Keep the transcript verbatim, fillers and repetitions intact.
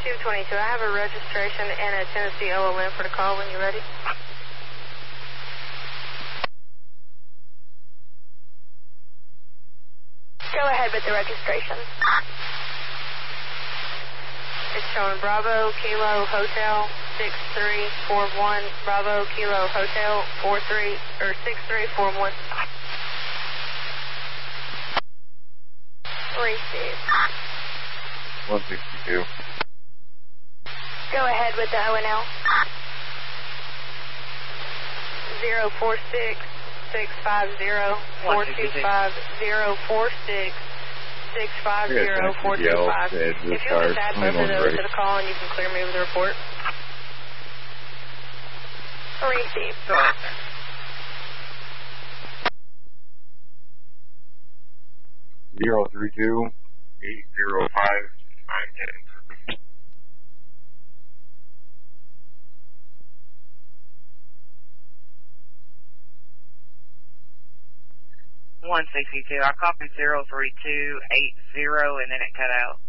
two twenty-two, I have a registration and a Tennessee L O N for the call when you're ready. Go ahead with the registration. It's showing Bravo Kilo Hotel six three four one, Bravo Kilo Hotel four three or six three four one. Receive. one sixty-two. Go ahead with the O N L. zero four six six five zero four two five zero four six six five zero four two five. If you want to add both of those to the call and you can clear me with the report. Receive. Zero three two eight zero five nine ten. one sixty-two. I copied zero three two eight zero and then it cut out.